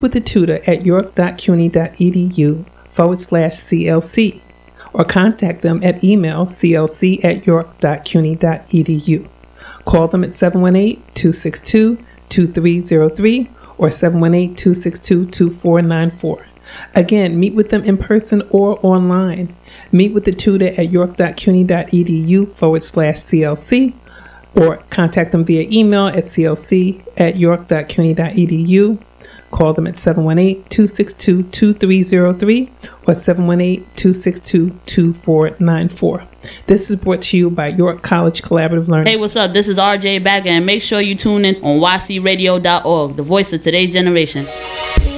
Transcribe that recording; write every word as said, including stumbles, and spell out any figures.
with the tutor at york.cuny.edu forward slash CLC or contact them at email clc at york.cuny.edu. Call them at seven one eight, two six two, two three zero three or seven one eight, two six two, two four nine four. Again, meet with them in person or online. Meet with the tutor at york.cuny.edu forward slash CLC or contact them via email at clc at york.cuny.edu. Call them at seven one eight, two six two, two three zero three or seven one eight, two six two, two four nine four. This is brought to you by York College Collaborative Learning. Hey, what's up? This is R J Bagger, and make sure you tune in on y c radio dot org, the voice of today's generation.